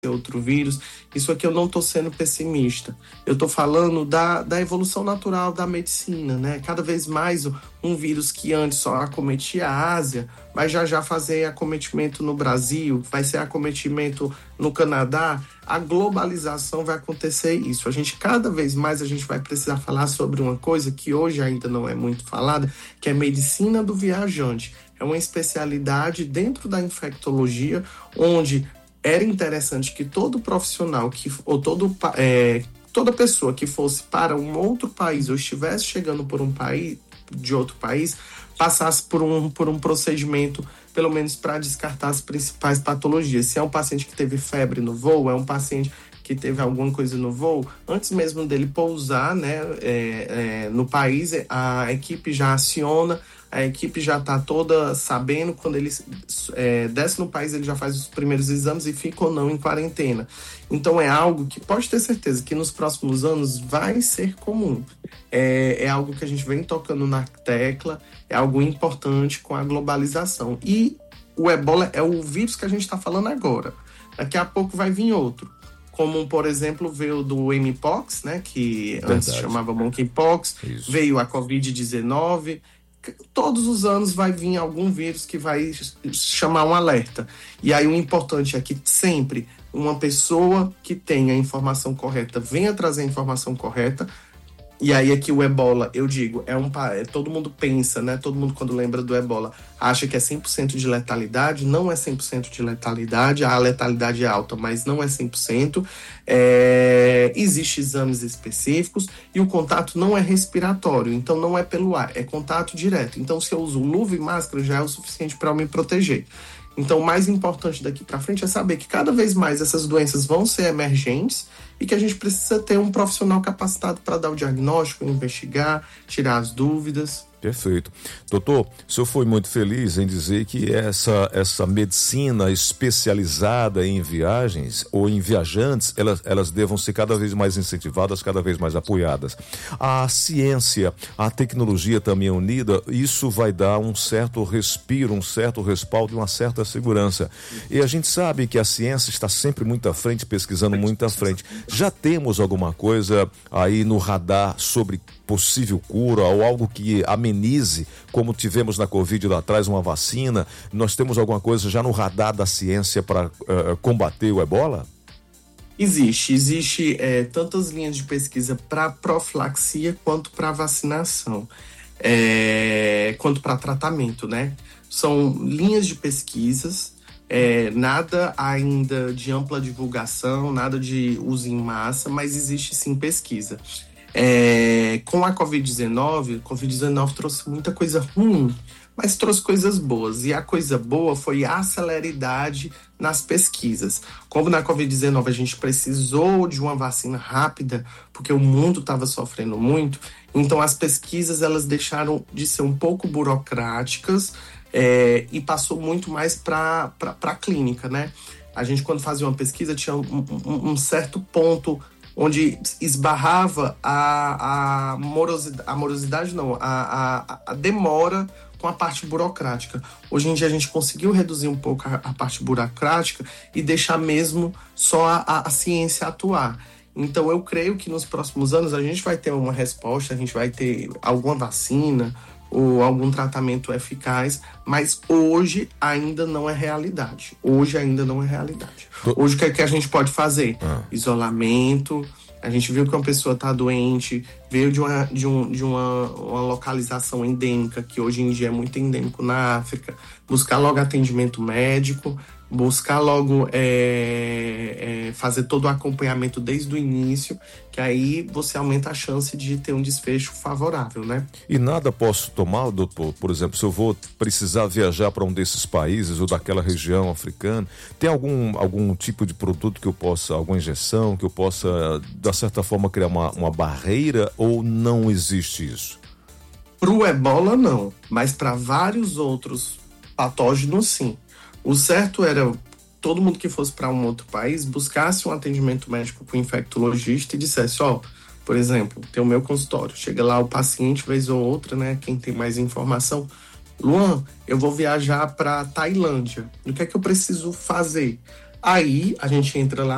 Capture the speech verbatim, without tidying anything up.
outro vírus. Isso aqui eu não estou sendo pessimista. Eu estou falando da, da evolução natural da medicina, né? Cada vez mais um vírus que antes só acometia a Ásia vai já já fazer acometimento no Brasil, vai ser acometimento no Canadá. A globalização vai acontecer isso. A gente, cada vez mais, a gente vai precisar falar sobre uma coisa que hoje ainda não é muito falada, que é medicina do viajante. É uma especialidade dentro da infectologia, onde era interessante que todo profissional, que, ou todo, é, toda pessoa que fosse para um outro país ou estivesse chegando por um país, de outro país, passasse por um, por um procedimento, pelo menos para descartar as principais patologias. Se é um paciente que teve febre no voo, é um paciente que teve alguma coisa no voo, antes mesmo dele pousar, né, é, é, no país, a equipe já aciona, a equipe já está toda sabendo, quando ele é, desce no país, ele já faz os primeiros exames e fica ou não em quarentena. Então é algo que pode ter certeza que nos próximos anos vai ser comum. É, é algo que a gente vem tocando na tecla, é algo importante com a globalização. E o ebola é o vírus que a gente está falando agora. Daqui a pouco vai vir outro. Como, por exemplo, veio do M-Pox, né, que Verdade. antes chamava Monkeypox, Isso. veio a covid dezenove. Todos os anos vai vir algum vírus que vai chamar um alerta. E aí o importante é que sempre uma pessoa que tenha a informação correta venha trazer a informação correta. E aí aqui o ebola, eu digo, é um é, todo mundo pensa, né? Todo mundo quando lembra do ebola acha que é cem por cento de letalidade. Não é cem por cento de letalidade, a letalidade é alta, mas não é cem por cento. É, Existem exames específicos e o contato não é respiratório, então não é pelo ar, é contato direto. Então se eu uso luva e máscara já é o suficiente para eu me proteger. Então, o mais importante daqui para frente é saber que cada vez mais essas doenças vão ser emergentes e que a gente precisa ter um profissional capacitado para dar o diagnóstico, investigar, tirar as dúvidas. Perfeito. Doutor, o senhor foi muito feliz em dizer que essa, essa medicina especializada em viagens ou em viajantes, elas, elas devam ser cada vez mais incentivadas, cada vez mais apoiadas. A ciência, a tecnologia também unida, isso vai dar um certo respiro, um certo respaldo e uma certa segurança. E a gente sabe que a ciência está sempre muito à frente, pesquisando muito à frente. Já temos alguma coisa aí no radar sobre possível cura ou algo que amenize, como tivemos na Covid lá atrás, uma vacina? Nós temos alguma coisa já no radar da ciência para uh, combater o ebola? Existe, existe é, tantas linhas de pesquisa para profilaxia quanto para vacinação, é, quanto para tratamento, né? São linhas de pesquisas, é, nada ainda de ampla divulgação, nada de uso em massa, mas existe sim pesquisa. É, com a covid dezenove, a covid dezenove trouxe muita coisa ruim, mas trouxe coisas boas. E a coisa boa foi a celeridade nas pesquisas. Como na covid dezenove a gente precisou de uma vacina rápida, porque o mundo estava sofrendo muito, então as pesquisas elas deixaram de ser um pouco burocráticas é, e passou muito mais para a clínica, né? A gente, quando fazia uma pesquisa, tinha um, um, um certo ponto onde esbarrava a, a, morosidade, a morosidade, não, a, a, a demora com a parte burocrática. Hoje em dia a gente conseguiu reduzir um pouco a, a parte burocrática e deixar mesmo só a, a, a ciência atuar. Então eu creio que nos próximos anos a gente vai ter uma resposta, a gente vai ter alguma vacina ou algum tratamento eficaz, mas hoje ainda não é realidade. Hoje ainda não é realidade. Hoje o que, é que a gente pode fazer? Ah. Isolamento. A gente viu que uma pessoa está doente, veio de, uma, de, um, de uma, uma localização endêmica, que hoje em dia é muito endêmico na África. Buscar logo atendimento médico, buscar logo é, é, fazer todo o acompanhamento desde o início, que aí você aumenta a chance de ter um desfecho favorável, né? E nada posso tomar, doutor? Por exemplo, se eu vou precisar viajar para um desses países ou daquela região africana, tem algum, algum tipo de produto que eu possa, alguma injeção que eu possa, de certa forma, criar uma, uma barreira, ou não existe isso? Para o ebola, não, mas para vários outros patógenos, sim. O certo era todo mundo que fosse para um outro país buscasse um atendimento médico com infectologista e dissesse, ó, por exemplo, tem o meu consultório, chega lá o paciente, vez ou outra, né, quem tem mais informação, Luan, eu vou viajar para Tailândia, o que é que eu preciso fazer? Aí a gente entra lá